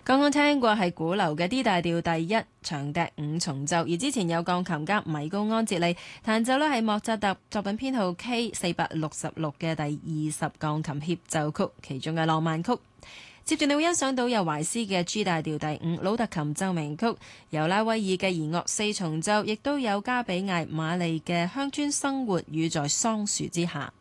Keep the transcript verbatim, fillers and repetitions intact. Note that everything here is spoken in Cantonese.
剛剛聽過係鼓樓嘅 D 大調第一長笛五重奏，而之前有鋼琴家米高安哲利彈奏呢係莫扎特作品編號 K 四百六十六嘅第二十鋼琴協奏曲，其中嘅浪漫曲。接住你會欣賞到有懷斯嘅 G 大調第五魯特琴奏鳴曲，由拉威爾嘅弦樂四重奏，亦都有加比艾馬利嘅鄉村生活與在桑樹之下。